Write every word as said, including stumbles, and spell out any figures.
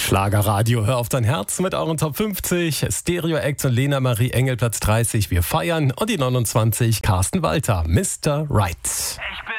Schlagerradio, hör auf dein Herz mit euren Top fünfzig. Stereo Acts und Lena Marie Engel Platz dreißig, wir feiern. Und die neunundzwanzig, Carsten Walter, Mister Right. Ich bin